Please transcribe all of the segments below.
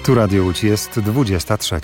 Tu Radio Łódź, jest 23.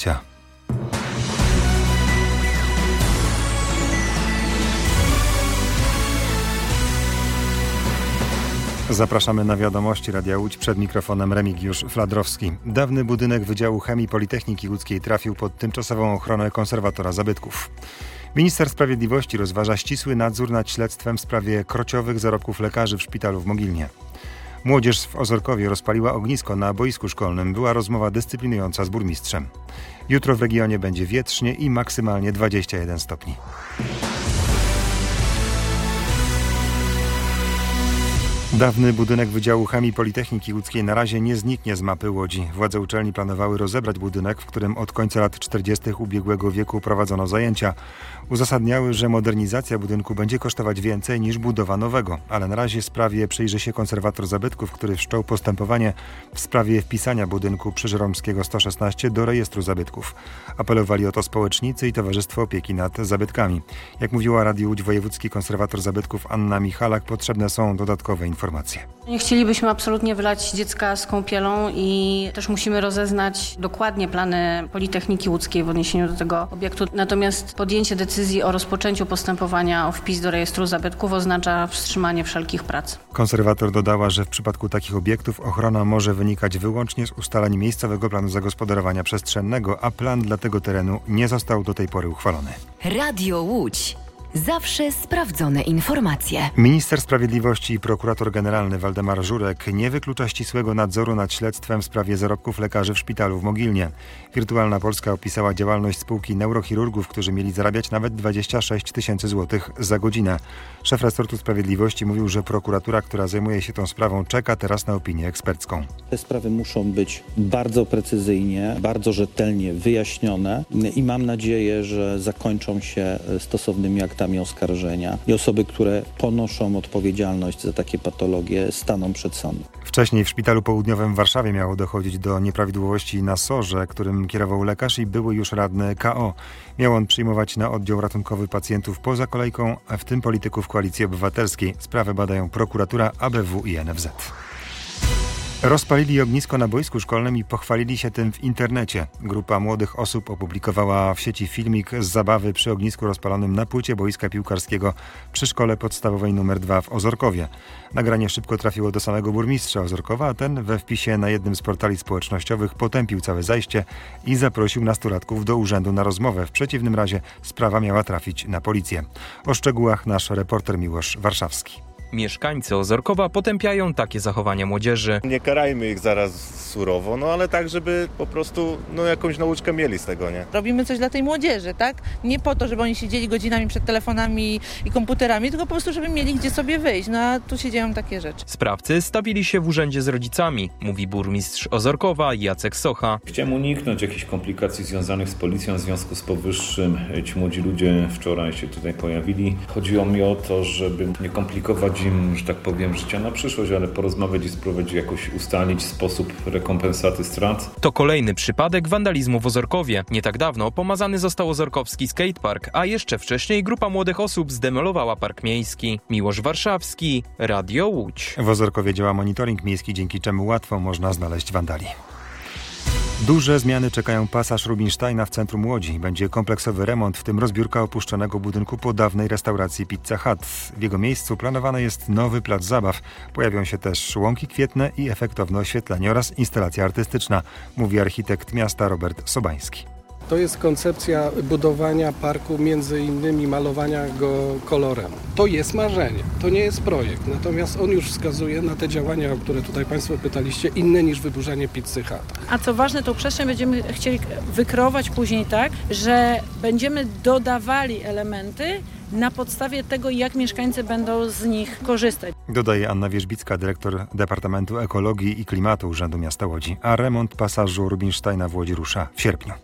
Zapraszamy na wiadomości Radia Łódź, przed mikrofonem Remigiusz Fladrowski. Dawny budynek Wydziału Chemii Politechniki Łódzkiej trafił pod tymczasową ochronę konserwatora zabytków. Minister Sprawiedliwości rozważa ścisły nadzór nad śledztwem w sprawie krociowych zarobków lekarzy w szpitalu w Mogilnie. Młodzież w Ozorkowie rozpaliła ognisko na boisku szkolnym. Była rozmowa dyscyplinująca z burmistrzem. Jutro w regionie będzie wietrznie i maksymalnie 21 stopni. Dawny budynek Wydziału Chemii Politechniki Łódzkiej na razie nie zniknie z mapy Łodzi. Władze uczelni planowały rozebrać budynek, w którym od końca lat 40. ubiegłego wieku prowadzono zajęcia. Uzasadniały, że modernizacja budynku będzie kosztować więcej niż budowa nowego, ale na razie sprawie przyjrzy się konserwator zabytków, który wszczął postępowanie w sprawie wpisania budynku przy Żeromskiego 116 do rejestru zabytków. Apelowali o to społecznicy i Towarzystwo Opieki nad Zabytkami. Jak mówiła Radiu Łódź wojewódzki konserwator zabytków Anna Michalak, potrzebne są dodatkowe informacje. Nie chcielibyśmy absolutnie wylać dziecka z kąpielą i też musimy rozeznać dokładnie plany Politechniki Łódzkiej w odniesieniu do tego obiektu. Natomiast podjęcie decyzji o rozpoczęciu postępowania o wpis do rejestru zabytków oznacza wstrzymanie wszelkich prac. Konserwator dodała, że w przypadku takich obiektów ochrona może wynikać wyłącznie z ustaleń miejscowego planu zagospodarowania przestrzennego, a plan dla tego terenu nie został do tej pory uchwalony. Radio Łódź. Zawsze sprawdzone informacje. Minister Sprawiedliwości i prokurator generalny Waldemar Żurek nie wyklucza ścisłego nadzoru nad śledztwem w sprawie zarobków lekarzy w szpitalu w Mogilnie. Wirtualna Polska opisała działalność spółki neurochirurgów, którzy mieli zarabiać nawet 26 tysięcy złotych za godzinę. Szef resortu sprawiedliwości mówił, że prokuratura, która zajmuje się tą sprawą, czeka teraz na opinię ekspercką. Te sprawy muszą być bardzo precyzyjnie, bardzo rzetelnie wyjaśnione i mam nadzieję, że zakończą się stosownymi aktami oskarżenia i osoby, które ponoszą odpowiedzialność za takie patologie, staną przed sądem. Wcześniej w Szpitalu Południowym w Warszawie miało dochodzić do nieprawidłowości na SOR-ze, którym kierował lekarz i były już radny KO. Miał on przyjmować na oddział ratunkowy pacjentów poza kolejką, a w tym polityków Koalicji Obywatelskiej. Sprawę badają prokuratura, ABW i NFZ. Rozpalili ognisko na boisku szkolnym i pochwalili się tym w internecie. Grupa młodych osób opublikowała w sieci filmik z zabawy przy ognisku rozpalonym na płycie boiska piłkarskiego przy szkole podstawowej nr 2 w Ozorkowie. Nagranie szybko trafiło do samego burmistrza Ozorkowa, a ten we wpisie na jednym z portali społecznościowych potępił całe zajście i zaprosił nastolatków do urzędu na rozmowę. W przeciwnym razie sprawa miała trafić na policję. O szczegółach nasz reporter Miłosz Warszawski. Mieszkańcy Ozorkowa potępiają takie zachowania młodzieży. Nie karajmy ich zaraz surowo, ale tak, żeby po prostu jakąś nauczkę mieli z tego, nie? Robimy coś dla tej młodzieży, tak? Nie po to, żeby oni siedzieli godzinami przed telefonami i komputerami, tylko po prostu, żeby mieli gdzie sobie wyjść. A tu się dzieją takie rzeczy. Sprawcy stawili się w urzędzie z rodzicami, mówi burmistrz Ozorkowa Jacek Socha. Chciałem uniknąć jakichś komplikacji związanych z policją w związku z powyższym. Ci młodzi ludzie wczoraj się tutaj pojawili. Chodziło mi o to, żeby nie komplikować im, że tak powiem, życia na przyszłość, ale porozmawiać i spróbować jakoś ustalić sposób rekompensaty strat. To kolejny przypadek wandalizmu w Ozorkowie. Nie tak dawno pomazany został ozorkowski skatepark, a jeszcze wcześniej grupa młodych osób zdemolowała park miejski. Miłosz Warszawski, Radio Łódź. W Ozorkowie działa monitoring miejski, dzięki czemu łatwo można znaleźć wandali. Duże zmiany czekają pasaż Rubinsteina w centrum Łodzi. Będzie kompleksowy remont, w tym rozbiórka opuszczonego budynku po dawnej restauracji Pizza Hut. W jego miejscu planowany jest nowy plac zabaw. Pojawią się też łąki kwietne i efektowne oświetlenie oraz instalacja artystyczna, mówi architekt miasta Robert Sobański. To jest koncepcja budowania parku, między innymi malowania go kolorem. To jest marzenie, to nie jest projekt, natomiast on już wskazuje na te działania, o które tutaj Państwo pytaliście, inne niż wyburzanie Pizzy Hut. A co ważne, tą przestrzeń będziemy chcieli wykreować później tak, że będziemy dodawali elementy na podstawie tego, jak mieszkańcy będą z nich korzystać. Dodaje Anna Wierzbicka, dyrektor Departamentu Ekologii i Klimatu Urzędu Miasta Łodzi. A remont pasażu Rubinsteina w Łodzi rusza w sierpniu.